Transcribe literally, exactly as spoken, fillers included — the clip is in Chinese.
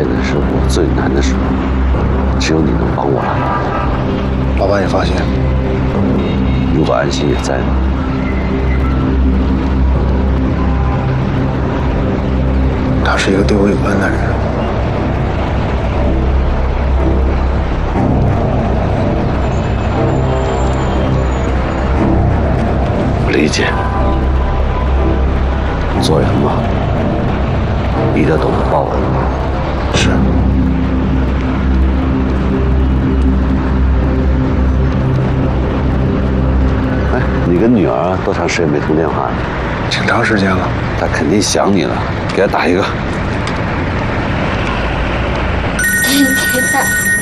现在是我最难的时候，只有你能帮我了。 老板也发现， 如果安心也在呢？ 他是一个对我有恩的人。 我理解。做人嘛，你得懂得报恩。 是。 哎，你跟女儿多长时间没通电话了？ 挺长时间了。 她肯定想你了，给她打一个。 谁在？